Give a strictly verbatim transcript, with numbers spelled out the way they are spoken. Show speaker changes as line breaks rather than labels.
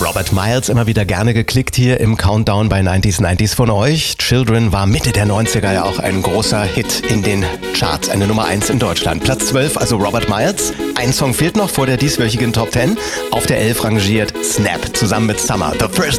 Robert Miles, immer wieder gerne geklickt hier im Countdown bei neunzig neunzig von euch. Children war Mitte der neunziger ja auch ein großer Hit in den Charts, eine Nummer eins in Deutschland. Platz zwölf, also Robert Miles. Ein Song fehlt noch vor der dieswöchigen Top zehn. Auf der elf rangiert Snap zusammen mit Summer. The First